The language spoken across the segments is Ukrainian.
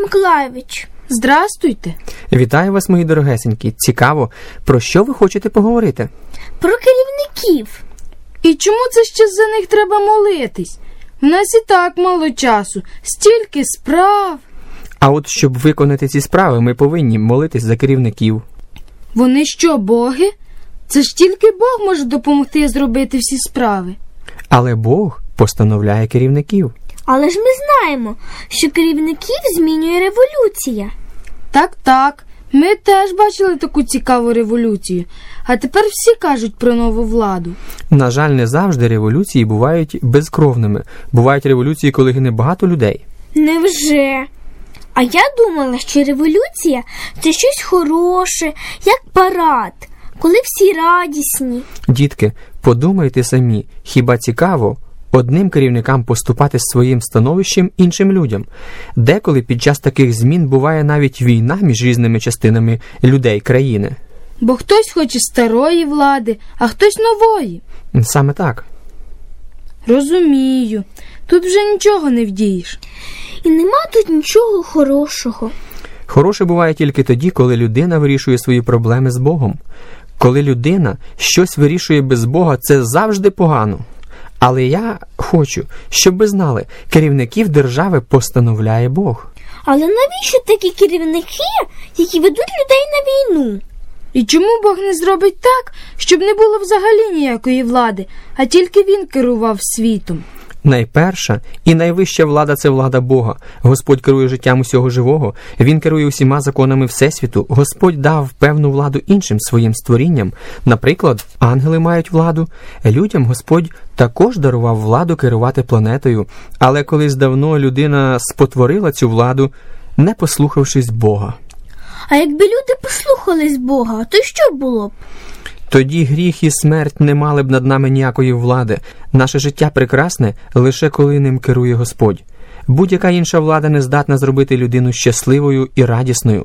Миколайович. Здрастуйте. Вітаю вас, мої дорогесенькі. Цікаво, про що ви хочете поговорити? Про керівників. І чому це ще за них треба молитись? В нас і так мало часу, стільки справ. А от щоб виконати ці справи, ми повинні молитись за керівників. Вони що, боги? Це ж тільки Бог може допомогти зробити всі справи. Але Бог постановляє керівників. Але ж ми знаємо, що керівників змінює революція. Так, ми теж бачили таку цікаву революцію. А тепер всі кажуть про нову владу. На жаль, не завжди революції бувають безкровними. Бувають революції, коли гине багато людей. Невже? А я думала, що революція – це щось хороше, як парад, коли всі радісні. Дітки, подумайте самі, хіба цікаво одним керівникам поступати з своїм становищем іншим людям? Деколи під час таких змін буває навіть війна між різними частинами людей країни. Бо хтось хоче старої влади, а хтось нової. Саме так. Розумію. Тут вже нічого не вдієш. І нема тут нічого хорошого. Хороше буває тільки тоді, коли людина вирішує свої проблеми з Богом. Коли людина щось вирішує без Бога, це завжди погано. Але я хочу, щоб ви знали, керівників держави постановляє Бог. Але навіщо такі керівники, які ведуть людей на війну? І чому Бог не зробить так, щоб не було взагалі ніякої влади, а тільки Він керував світом? Найперша і найвища влада – це влада Бога. Господь керує життям усього живого. Він керує усіма законами Всесвіту. Господь дав певну владу іншим своїм створінням. Наприклад, ангели мають владу. Людям Господь також дарував владу керувати планетою. Але колись давно людина спотворила цю владу, не послухавшись Бога. А якби люди послухались Бога, то що було б? Тоді гріх і смерть не мали б над нами ніякої влади. Наше життя прекрасне лише коли ним керує Господь. Будь-яка інша влада не здатна зробити людину щасливою і радісною.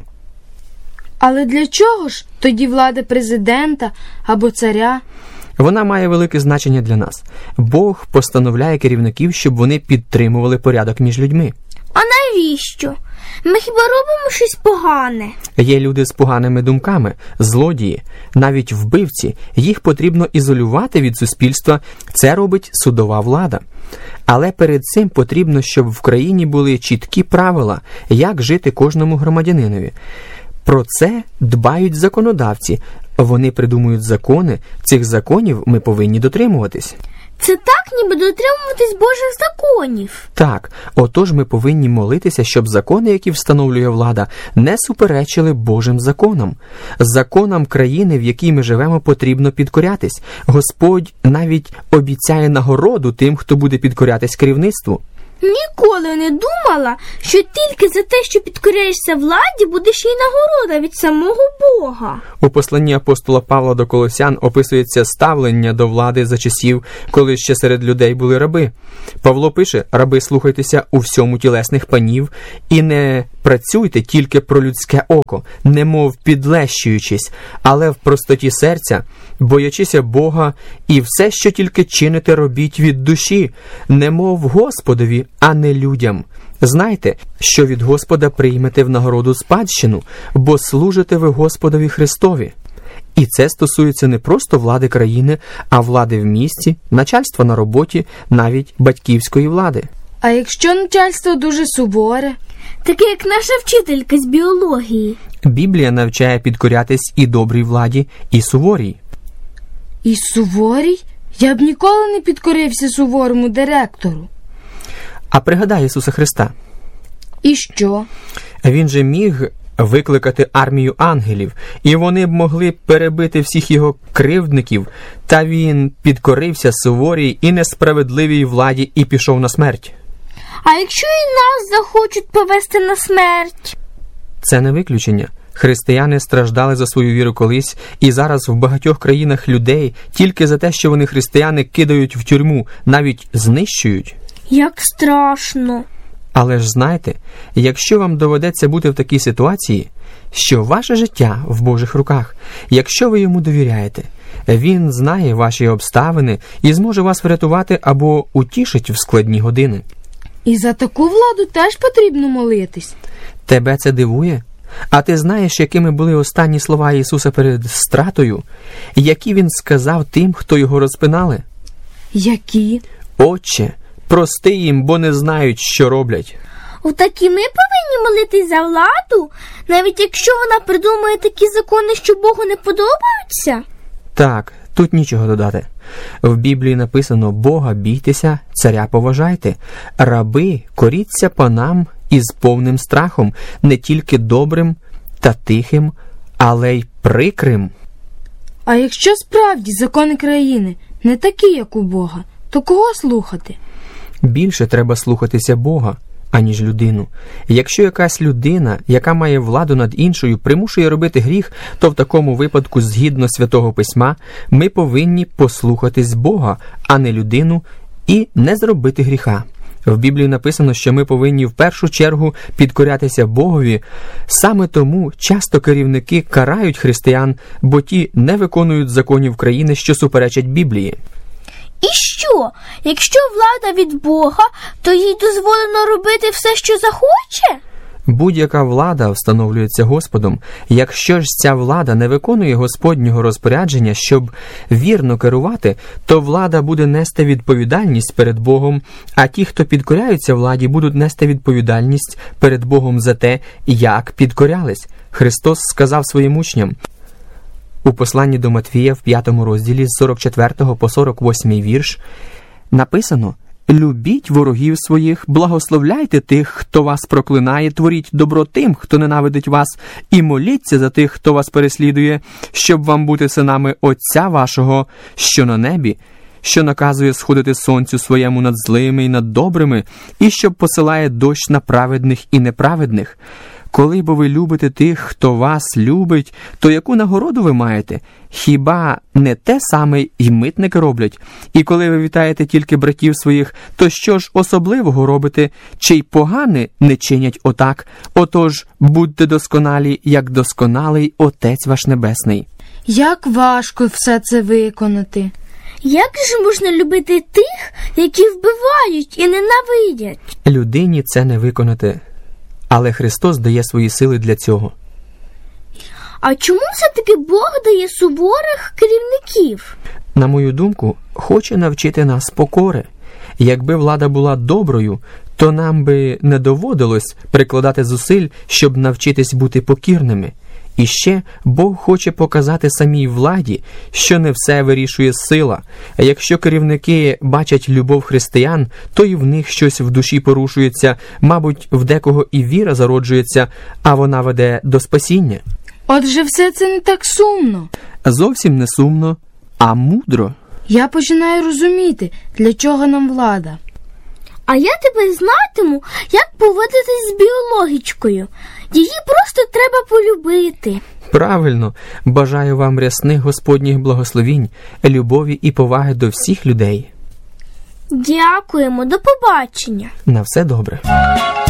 Але для чого ж тоді влада президента або царя? Вона має велике значення для нас. Бог постановляє керівників, щоб вони підтримували порядок між людьми. А навіщо? Ми хіба робимо щось погане? Є люди з поганими думками, злодії, навіть вбивці. Їх потрібно ізолювати від суспільства. Це робить судова влада. Але перед цим потрібно, щоб в країні були чіткі правила, як жити кожному громадянинові. Про це дбають законодавці. Вони придумують закони. Цих законів ми повинні дотримуватись. Це так, ніби дотримуватись Божих законів. Так, отож ми повинні молитися, щоб закони, які встановлює влада, не суперечили Божим законам. Законам країни, в якій ми живемо, потрібно підкорятись. Господь навіть обіцяє нагороду тим, хто буде підкорятись керівництву. Ніколи не думала, що тільки за те, що підкоряєшся владі, буде ще й нагорода від самого Бога. У посланні апостола Павла до Колосян описується ставлення до влади за часів, коли ще серед людей були раби. Павло пише: «Раби, слухайтеся у всьому тілесних панів і не працюйте тільки про людське око, немов підлещуючись, але в простоті серця, боячися Бога, і все, що тільки чините, робіть від душі, немов Господові, а не людям. Знайте, що від Господа приймете в нагороду спадщину, бо служите ви Господові Христові». І це стосується не просто влади країни, а влади в місті, начальства на роботі, навіть батьківської влади. А якщо начальство дуже суворе? Таке, як наша вчителька з біології. Біблія навчає підкорятись і добрій владі, і суворій. І суворій? Я б ніколи не підкорився суворому директору. А пригадай Ісуса Христа. І що? Він же міг викликати армію ангелів, і вони б могли перебити всіх його кривдників, та він підкорився суворій і несправедливій владі і пішов на смерть. А якщо і нас захочуть повести на смерть? Це не виключення. Християни страждали за свою віру колись, і зараз в багатьох країнах людей тільки за те, що вони християни, кидають в тюрму, навіть знищують. Як страшно. Але ж знайте, якщо вам доведеться бути в такій ситуації, що ваше життя в Божих руках, якщо ви йому довіряєте, він знає ваші обставини і зможе вас врятувати або утішить в складні години. І за таку владу теж потрібно молитись. Тебе це дивує? А ти знаєш, якими були останні слова Ісуса перед стратою? Які Він сказав тим, хто його розпинали? Які? Отче, прости їм, бо не знають, що роблять. Отак і ми повинні молитись за владу, навіть якщо вона придумує такі закони, що Богу не подобаються? Так, тут нічого додати. В Біблії написано: Бога бійтеся, царя поважайте. Раби, коріться панам із повним страхом, не тільки добрим та тихим, але й прикрим. А якщо справді закони країни не такі, як у Бога, то кого слухати? Більше треба слухатися Бога, аніж людину. Якщо якась людина, яка має владу над іншою, примушує робити гріх, то в такому випадку, згідно Святого Письма, ми повинні послухатись Бога, а не людину, і не зробити гріха. В Біблії написано, що ми повинні в першу чергу підкорятися Богові. Саме тому часто керівники карають християн, бо ті не виконують законів країни, що суперечать Біблії. І що? Якщо влада від Бога, то їй дозволено робити все, що захоче? Будь-яка влада встановлюється Господом. Якщо ж ця влада не виконує Господнього розпорядження, щоб вірно керувати, то влада буде нести відповідальність перед Богом, а ті, хто підкоряються владі, будуть нести відповідальність перед Богом за те, як підкорялись. Христос сказав своїм учням у посланні до Матвія в 5 розділі з 44 по 48 вірш написано: «Любіть ворогів своїх, благословляйте тих, хто вас проклинає, творіть добро тим, хто ненавидить вас, і моліться за тих, хто вас переслідує, щоб вам бути синами Отця вашого, що на небі, що наказує сходити сонцю своєму над злими і над добрими, і що посилає дощ на праведних і неправедних. Коли бо ви любите тих, хто вас любить, то яку нагороду ви маєте? Хіба не те саме й митники роблять? І коли ви вітаєте тільки братів своїх, то що ж особливого робите? Чи й погане не чинять отак? Отож, будьте досконалі, як досконалий Отець ваш Небесний». Як важко все це виконати. Як же можна любити тих, які вбивають і ненавидять? Людині це не виконати. Але Христос дає свої сили для цього. А чому все-таки Бог дає суворих керівників? На мою думку, хоче навчити нас покори. Якби влада була доброю, то нам би не доводилось прикладати зусиль, щоб навчитись бути покірними. І ще Бог хоче показати самій владі, що не все вирішує сила. А якщо керівники бачать любов християн, то і в них щось в душі порушується, мабуть, в декого і віра зароджується, а вона веде до спасіння. Отже, все це не так сумно. Зовсім не сумно, а мудро. Я починаю розуміти, для чого нам влада. А я тебе знатиму, як поводитись з біологічкою. Її просто треба полюбити. Правильно. Бажаю вам рясних Господніх благословінь, любові і поваги до всіх людей. Дякуємо, до побачення. На все добре.